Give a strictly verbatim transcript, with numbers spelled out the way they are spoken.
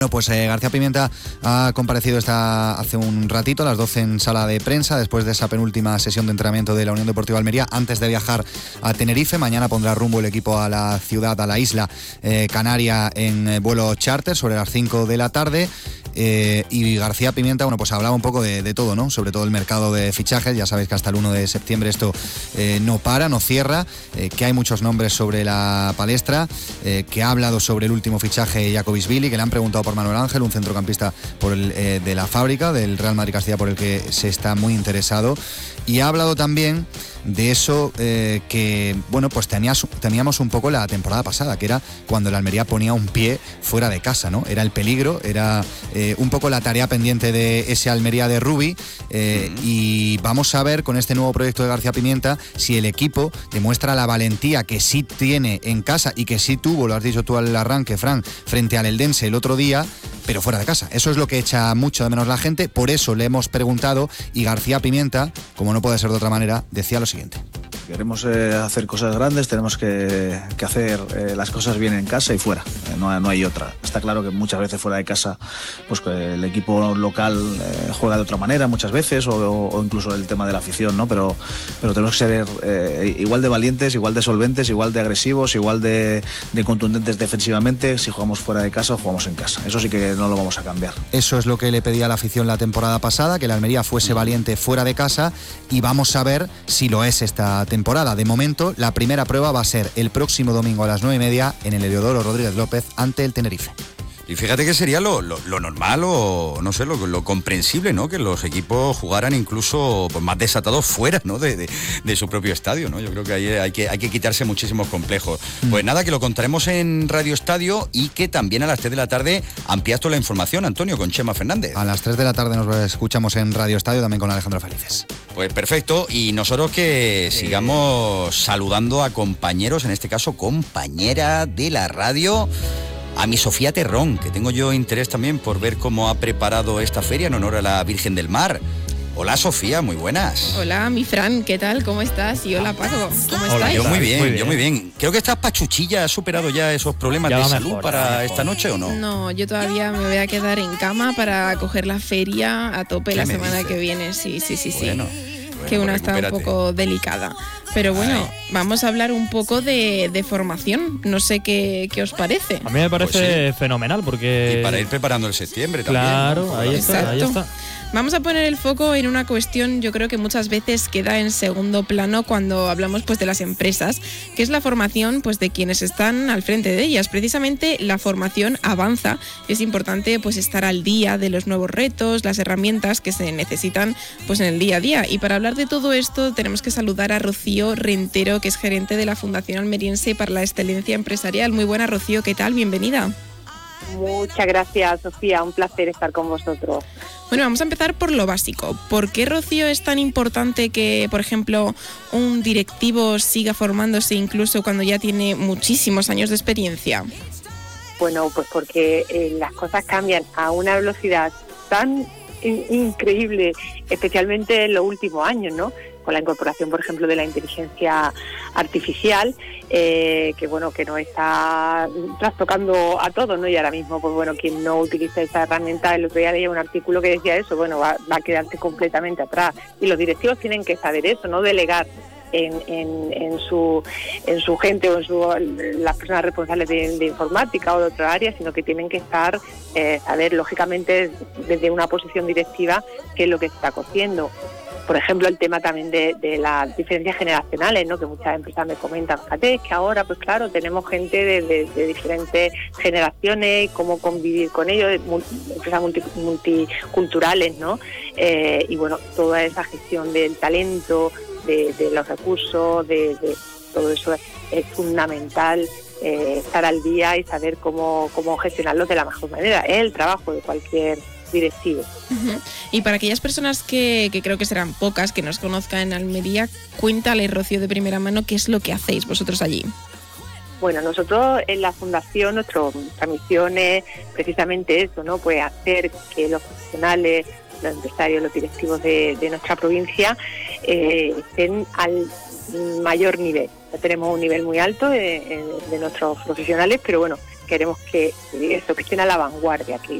Bueno, pues eh, García Pimienta ha comparecido esta, hace un ratito, a las doce en sala de prensa, después de esa penúltima sesión de entrenamiento de la Unión Deportiva Almería, antes de viajar a Tenerife. Mañana pondrá rumbo el equipo a la ciudad, a la isla eh, canaria, en eh, vuelo charter sobre las cinco de la tarde. Eh, y García Pimienta, bueno, pues hablaba un poco de, de todo, ¿no? Sobre todo el mercado de fichajes. Ya sabéis que hasta el uno de septiembre esto eh, no para, no cierra, eh, que hay muchos nombres sobre la palestra, eh, que ha hablado sobre el último fichaje Jacobisvili, que le han preguntado por Manuel Ángel, un centrocampista por el, eh, de la Fábrica, del Real Madrid Castilla, por el que se está muy interesado. Y ha hablado también de eso eh, que, bueno, pues tenías, teníamos un poco la temporada pasada, que era cuando el Almería ponía un pie fuera de casa, ¿no? Era el peligro, era eh, un poco la tarea pendiente de ese Almería de Rubi, eh, y vamos a ver con este nuevo proyecto de García Pimienta si el equipo demuestra la valentía que sí tiene en casa y que sí tuvo, lo has dicho tú al arranque, Fran, frente al Eldense el otro día, pero fuera de casa. Eso es lo que echa mucho de menos la gente, por eso le hemos preguntado, y García Pimienta, como no puede ser de otra manera, decía lo siguiente. Queremos eh, hacer cosas grandes, tenemos que, que hacer eh, las cosas bien en casa y fuera, eh, no, no hay otra. Está claro que muchas veces fuera de casa pues que el equipo local eh, juega de otra manera muchas veces, o, o incluso el tema de la afición, ¿no? Pero, pero tenemos que ser eh, igual de valientes, igual de solventes, igual de agresivos, igual de, de contundentes defensivamente si jugamos fuera de casa o jugamos en casa. Eso sí que no lo vamos a cambiar. Eso es lo que le pedía a la afición la temporada pasada, que la Almería fuese valiente fuera de casa, y vamos a ver si lo es esta temporada. De momento, la primera prueba va a ser el próximo domingo a las nueve y media en el Heliodoro Rodríguez López ante el Tenerife. Y fíjate que sería lo, lo, lo normal o, no sé, lo, lo comprensible, ¿no? Que los equipos jugaran incluso pues, más desatados fuera, ¿no? De, de, de su propio estadio, ¿no? Yo creo que ahí hay que, hay que quitarse muchísimos complejos. Mm. Pues nada, que lo contaremos en Radio Estadio y que también a las tres de la tarde amplías toda la información, Antonio, con Chema Fernández. A las tres de la tarde nos escuchamos en Radio Estadio también con Alejandro Felices. Pues perfecto, y nosotros que eh... sigamos saludando a compañeros, en este caso compañera de la radio, a mi Sofía Terrón, que tengo yo interés también por ver cómo ha preparado esta feria en honor a la Virgen del Mar. Hola Sofía, muy buenas. Hola mi Fran, ¿qué tal? ¿Cómo estás? Y hola Paco, ¿cómo hola, estáis? Yo muy bien, muy bien, yo muy bien. Creo que estás pachuchilla, ¿has superado ya esos problemas ya de salud mejor, para esta noche o no? No, yo todavía me voy a quedar en cama para coger la feria a tope la semana dices? que viene, sí, sí, sí, sí. Bueno. Bueno, que una está un poco delicada. Pero bueno, Ay. vamos a hablar un poco de, de formación. No sé qué, qué os parece. A mí me parece pues sí. fenomenal porque... Y para ir preparando el septiembre también. Claro, ¿no? ahí Exacto. está, ahí está. Vamos a poner el foco en una cuestión, yo creo que muchas veces queda en segundo plano cuando hablamos pues de las empresas, que es la formación pues de quienes están al frente de ellas. Precisamente la formación avanza. Es importante pues estar al día de los nuevos retos, las herramientas que se necesitan pues en el día a día. Y para hablar de todo esto tenemos que saludar a Rocío Rentero, que es gerente de la Fundación Almeriense para la Excelencia Empresarial. Muy buena, Rocío, ¿qué tal? Bienvenida. Muchas gracias, Sofía, un placer estar con vosotros. Bueno, vamos a empezar por lo básico. ¿Por qué, Rocío, es tan importante que, por ejemplo, un directivo siga formándose incluso cuando ya tiene muchísimos años de experiencia? Bueno, pues porque eh, las cosas cambian a una velocidad tan in- increíble, especialmente en los últimos años, ¿no? Con la incorporación, por ejemplo, de la inteligencia artificial, eh, que bueno, que nos está trastocando a todos, ¿no? Y ahora mismo, pues bueno, quien no utiliza esa herramienta, el otro día leía un artículo que decía eso, bueno, va, va a quedarse completamente atrás. Y los directivos tienen que saber eso, no delegar en, en, en su en su gente o en su, las personas responsables de, de informática o de otra área, sino que tienen que estar, eh, saber, lógicamente, desde una posición directiva, qué es lo que se está haciendo. Por ejemplo, el tema también de, de las diferencias generacionales, ¿no? Que muchas empresas me comentan, fíjate, es que ahora, pues claro, tenemos gente de, de, de diferentes generaciones, cómo convivir con ellos, empresas multi, multiculturales, ¿no? Eh, y bueno, toda esa gestión del talento, de, de los recursos, de, de todo eso es, es fundamental. Eh, estar al día y saber cómo, cómo gestionarlo de la mejor manera. Es el trabajo de cualquier directivo. Uh-huh. Y para aquellas personas que, que creo que serán pocas, que nos conozcan en Almería, cuéntale, Rocío, de primera mano, qué es lo que hacéis vosotros allí. Bueno, nosotros en la Fundación, nuestra misión es precisamente eso, ¿no? Pues hacer que los profesionales, los empresarios, los directivos de, de nuestra provincia eh, estén al mayor nivel. Ya tenemos un nivel muy alto de, de nuestros profesionales, pero bueno, queremos que eso, que estén a la vanguardia, que